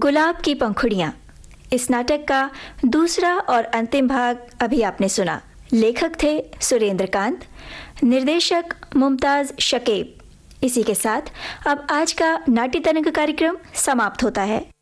गुलाब की पंखुड़ियाँ। इस नाटक का दूसरा और अंतिम भाग अभी आपने सुना। लेखक थे सुरेंद्र कांत, निर्देशक मुमताज शकीब। इसी के साथ अब आज का नाट्य तरंग कार्यक्रम समाप्त होता है।